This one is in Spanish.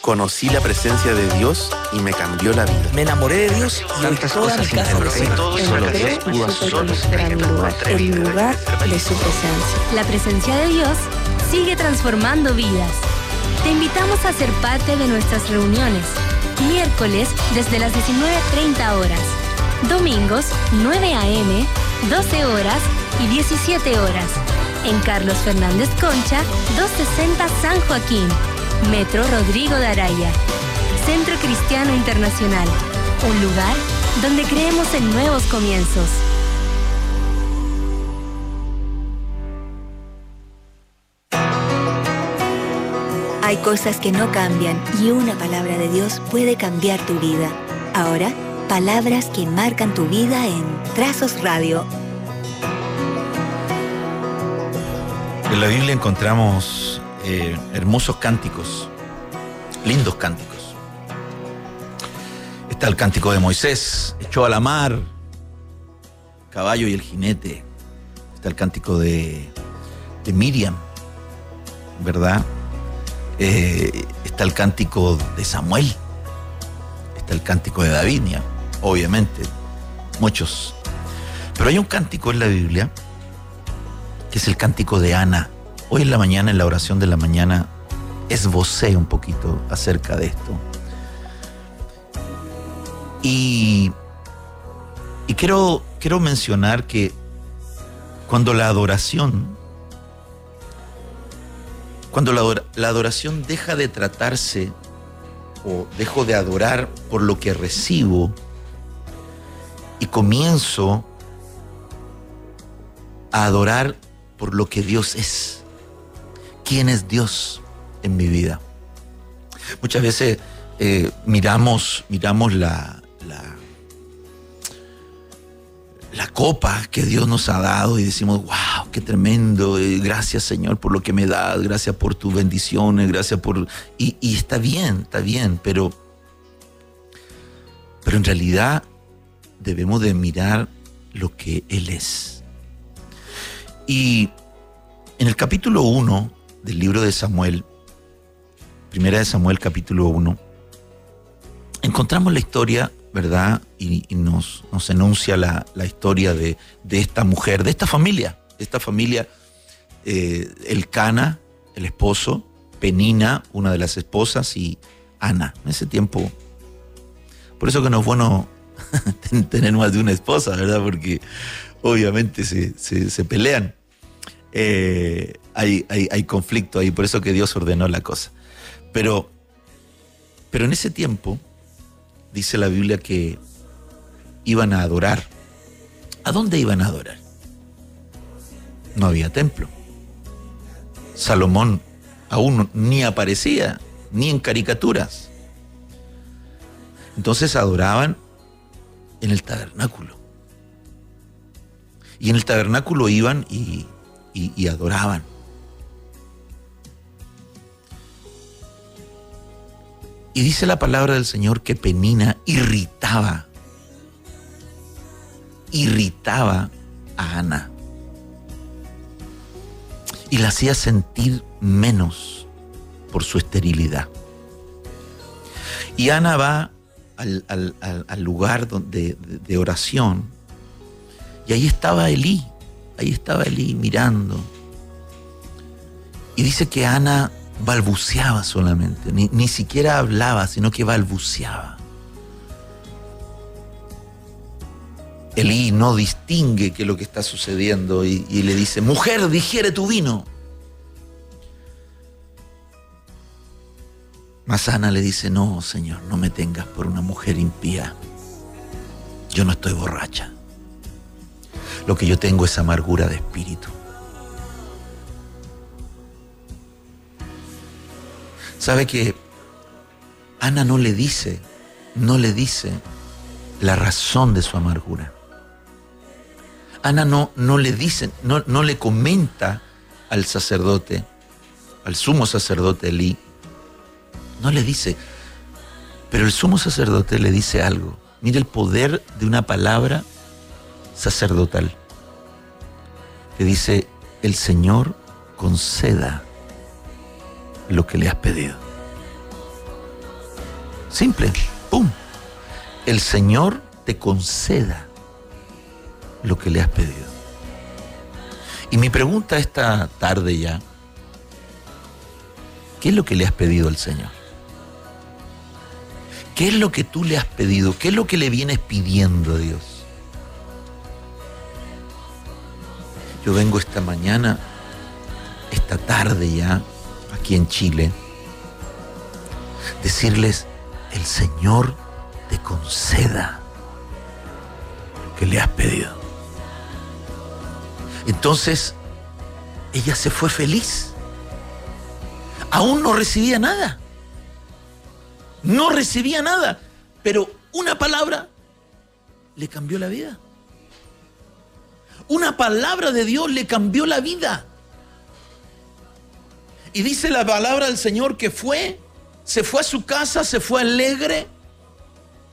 Conocí la presencia de Dios y me cambió la vida. Me enamoré de Dios y hoy toda mi casa lo sigue. El lugar de su presencia. La presencia de Dios sigue transformando vidas. Te invitamos a ser parte de nuestras reuniones. Miércoles desde las 19:30 horas. Domingos 9 a.m., 12 horas y 17 horas. En Carlos Fernández Concha, 260 San Joaquín. Metro Rodrigo de Araya. Centro Cristiano Internacional. Un lugar donde creemos en nuevos comienzos. Hay cosas que no cambian y una palabra de Dios puede cambiar tu vida. Ahora, palabras que marcan tu vida en Trazos Radio. En la Biblia encontramos hermosos cánticos, lindos cánticos. Está el cántico de Moisés, echó a la mar, caballo y el jinete. Está el cántico de Miriam, ¿verdad? Está el cántico de Samuel, está el cántico de David, obviamente, muchos. Pero hay un cántico en la Biblia que es el cántico de Ana. Hoy en la mañana, en la oración de la mañana, esbocé un poquito acerca de esto. Y quiero mencionar que cuando la adoración deja de tratarse o dejo de adorar por lo que recibo y comienzo a adorar por lo que Dios es. ¿Quién es Dios en mi vida? Muchas veces miramos la copa que Dios nos ha dado y decimos, wow, qué tremendo, gracias Señor por lo que me das, gracias por tus bendiciones, gracias por... Y está bien, pero en realidad debemos de mirar lo que Él es. Y en el capítulo 1 del libro de Samuel, Primera de Samuel capítulo 1, encontramos la historia, ¿verdad? Y nos enuncia la historia de esta mujer, de esta familia, Elcana, el esposo, Penina, una de las esposas, y Ana. En ese tiempo, por eso que no es bueno tener más de una esposa, ¿verdad? Porque obviamente se pelean. Hay conflicto ahí, por eso que Dios ordenó la cosa. Pero en ese tiempo, dice la Biblia que iban a adorar. ¿A dónde iban a adorar? No había templo. Salomón aún ni aparecía, ni en caricaturas. Entonces adoraban en el tabernáculo. Y en el tabernáculo iban y adoraban. Y dice la palabra del Señor que Penina irritaba a Ana y la hacía sentir menos por su esterilidad. Y Ana va al lugar de oración y ahí estaba Elí mirando. Y dice que Ana balbuceaba solamente, ni siquiera hablaba, sino que balbuceaba. Elí no distingue qué es lo que está sucediendo y le dice, mujer, digiere tu vino. Mas Ana le dice, no, Señor, no me tengas por una mujer impía. Yo no estoy borracha. Lo que yo tengo es amargura de espíritu. ¿Sabe que Ana no le dice la razón de su amargura? Ana no le dice, no le comenta al sacerdote, al sumo sacerdote Elí, no le dice, pero el sumo sacerdote le dice algo. Mire el poder de una palabra sacerdotal. Le dice, el Señor conceda lo que le has pedido. Simple, ¡pum! El Señor te conceda lo que le has pedido. Y mi pregunta esta tarde ya, ¿qué es lo que le has pedido al Señor? ¿Qué es lo que tú le has pedido? ¿Qué es lo que le vienes pidiendo a Dios? Yo vengo esta mañana, esta tarde ya, aquí en Chile, decirles, el Señor te conceda lo que le has pedido. Entonces, ella se fue feliz. Aún no recibía nada. No recibía nada. Pero una palabra le cambió la vida. Una palabra de Dios le cambió la vida. Y dice la palabra del Señor que se fue a su casa, se fue alegre,